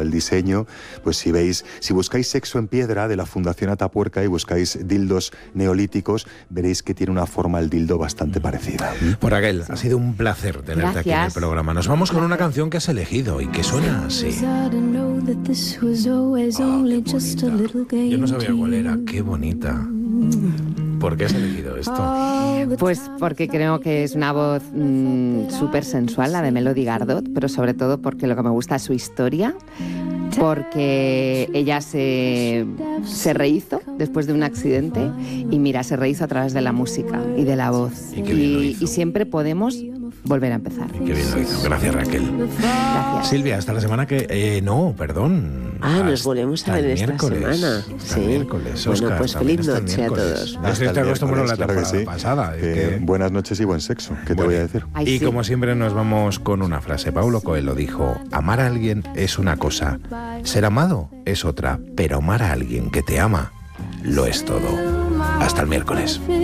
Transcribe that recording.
el diseño, pues si buscáis Sexo en Piedra de la Fundación Atapuerca y buscáis dildos neolíticos, veréis que tiene una forma el dildo bastante parecida. Por Raquel, ha sido un placer tenerte aquí en el programa. Nos vamos con una canción que has elegido y que suena así. Yo no sabía cuál era, qué bonita. ¿Por qué has elegido esto? Pues porque creo que es una voz súper sensual, la de Melody Gardot, pero sobre todo porque lo que me gusta es su historia, porque ella se rehizo después de un accidente y mira, se rehizo a través de la música y de la voz. Y siempre podemos volver a empezar. Qué bien lo hizo. Gracias, Raquel. Gracias. Silvia, hasta la semana que... nos volvemos a ver esta semana. Sí. Miércoles, bueno, Óscar, pues feliz noche a todos. Yo estoy acostumbrado a la temporada pasada. Buenas noches y buen sexo, ¿qué te voy a decir? Y como siempre nos vamos con una frase. Paulo Coelho dijo: amar a alguien es una cosa, ser amado es otra, pero amar a alguien que te ama lo es todo. Hasta el miércoles.